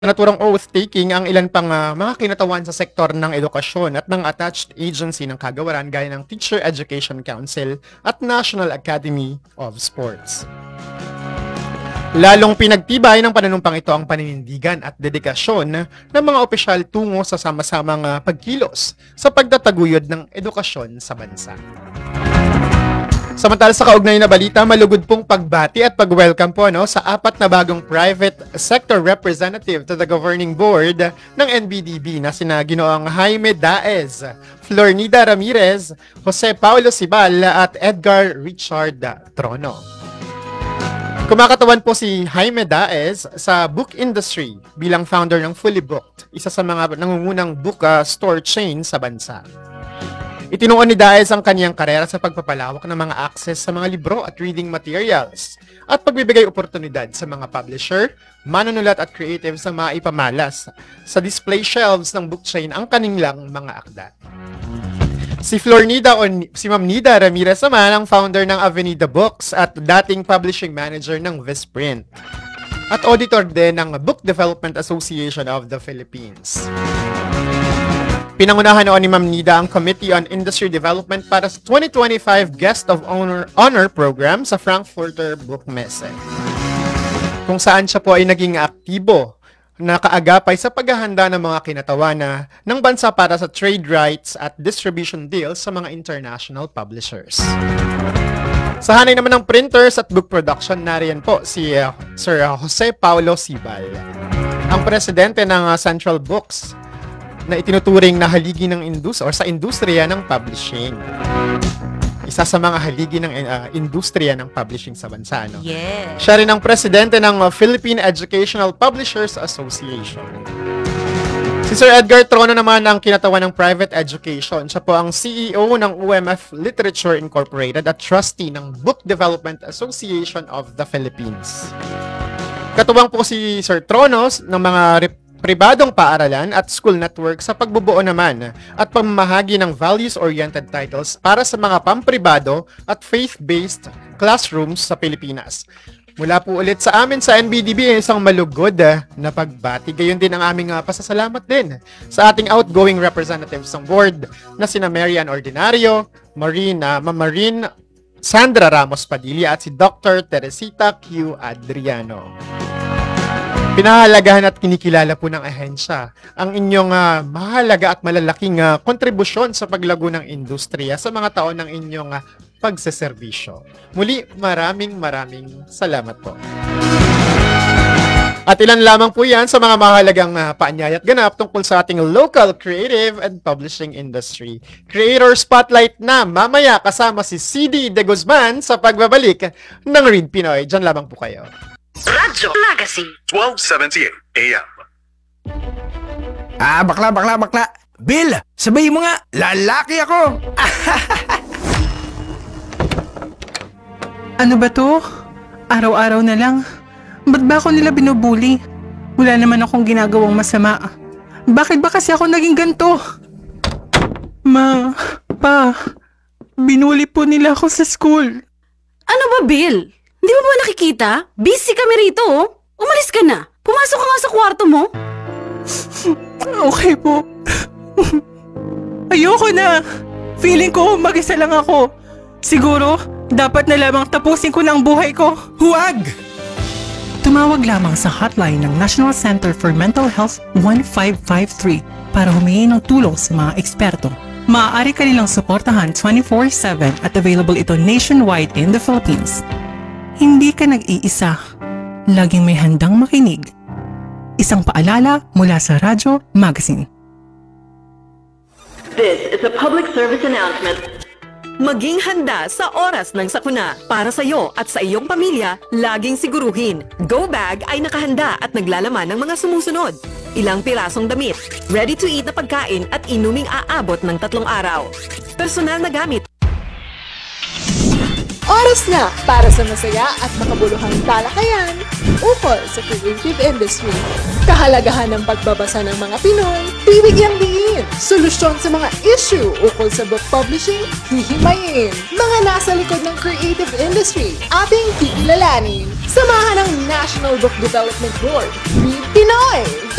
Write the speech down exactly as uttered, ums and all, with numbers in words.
Naturang oath-taking ang ilan pang ah, mga kinatawan sa sektor ng edukasyon at ng attached agency ng kagawaran gaya ng Teacher Education Council at National Academy of Sports. Lalong pinagtibay ng panunumpang ito ang paninindigan at dedikasyon ng mga opisyal tungo sa sama-samang ah, pagkilos sa pagtataguyod ng edukasyon sa bansa. Samantala sa kaugnay na balita, malugod pong pagbati at pag-welcome po no, sa apat na bagong private sector representative to the governing board ng N B D B na sina Ginoong Jaime Daez, Flornida Ramirez, Jose Paulo Sibal at Edgar Richard Trono. Kumakatawan po si Jaime Daez sa book industry bilang founder ng Fully Booked, isa sa mga nangungunang book uh, store chain sa bansa. Itinuon ni Daez ang kaniyang karera sa pagpapalawak ng mga access sa mga libro at reading materials at pagbibigay oportunidad sa mga publisher, manunulat at creatives na maipamalas sa display shelves ng book chain ang kanilang mga akda. Si Flornida o si Ma'am Nida Ramirez naman ang founder ng Avenida Books at dating publishing manager ng Visprint at auditor din ng Book Development Association of the Philippines. Pinangunahan noon ni Ma'am Nida ang Committee on Industry Development para sa twenty twenty-five Guest of Honor, Honor Program sa Frankfurter Book Messe, kung saan siya po ay naging aktibo na kaagapay sa paghahanda ng mga kinatawana ng bansa para sa trade rights at distribution deals sa mga international publishers. Sa hanay naman ng printers at book production, nariyan po si uh, Sir Jose Paulo Sibal, ang presidente ng uh, Central Books, na itinuturing na haligi ng indus or sa industriya ng publishing. Isa sa mga haligi ng uh, industriya ng publishing sa bansa, no? Yes. Siya rin ang presidente ng uh, Philippine Educational Publishers Association. Si Sir Edgar Trono naman ang kinatawan ng private education. Siya po ang C E O ng U M F Literature Incorporated at trustee ng Book Development Association of the Philippines. Katuwang po si Sir Tronos ng mga rep- pribadong paaralan at school network sa pagbubuo naman at pamamahagi ng values-oriented titles para sa mga pampribado at faith-based classrooms sa Pilipinas. Mula po ulit sa amin sa N B D B, isang malugod na pagbati. Gayon din ang aming uh, pasasalamat din sa ating outgoing representatives ng board na sina Marian Ordinario, Marina, Mamarin, Sandra Ramos Padilla at si Doctor Teresita Q. Adriano. Pinahalagahan at kinikilala po ng ahensya ang inyong uh, mahalaga at malalaking uh, kontribusyon sa paglago ng industriya sa mga taon ng inyong uh, pagseserbisyo. Muli, maraming maraming salamat po. At ilan lamang po yan sa mga mahalagang uh, paanyaya at ganap tungkol sa ating local creative and publishing industry. Creator Spotlight na mamaya kasama si C D De Guzman sa pagbabalik ng Read Pinoy. Diyan lamang po kayo. Radyo Legacy twelve seventy-eight A M. Ah, bakla, bakla, bakla. Bill, sabihin mo nga, lalaki ako. Ano ba to? Araw-araw na lang. Ba't ba ako nila binubuli? Wala naman akong ginagawang masama. Bakit ba kasi ako naging ganito? Ma, pa, binuli po nila ako sa school. Ano ba, Bill? Hindi mo ba nakikita? Busy kami rito, oh. Umalis ka na. Pumasok ka nga sa kwarto mo. Okay po. Ayoko na. Feeling ko mag-isa lang ako. Siguro, dapat na lamang tapusin ko ng buhay ko. Huwag! Tumawag lamang sa hotline ng National Center for Mental Health one five five three para humingi ng tulong sa mga eksperto. Maaari ka nilang suportahan twenty-four seven at available ito nationwide in the Philippines. Hindi ka nag-iisa. Laging may handang makinig. Isang paalala mula sa Radyo Magazine. This is a public service announcement. Maging handa sa oras ng sakuna. Para sa iyo at sa iyong pamilya, laging siguruhin. Go Bag ay nakahanda at naglalaman ng mga sumusunod. Ilang pirasong damit, ready-to-eat na pagkain at inuming aabot ng tatlong araw. Personal na gamit. Oras na para sa masaya at makabuluhang talakayan ukol sa creative industry. Kahalagahan ng pagbabasa ng mga Pinoy, bibigyang diin. Solusyon sa mga issue ukol sa book publishing, hihimayin. Mga nasa likod ng creative industry, ating kikilalanin Samahan ng National Book Development Board. Read Pinoy!